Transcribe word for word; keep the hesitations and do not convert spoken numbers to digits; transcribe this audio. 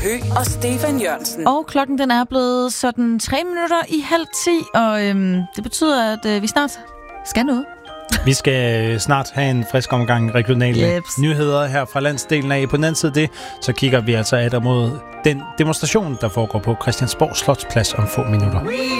Høgh og Stefan Jørgensen. Og klokken den er blevet sådan tre minutter i halv ti, og øhm, det betyder, at øh, vi snart skal noget. Vi skal snart have en frisk omgang regionale Jeps. nyheder her fra landsdelen af. På den anden side af det, så kigger vi altså ad mod den demonstration, der foregår på Christiansborg Slotsplads om få minutter.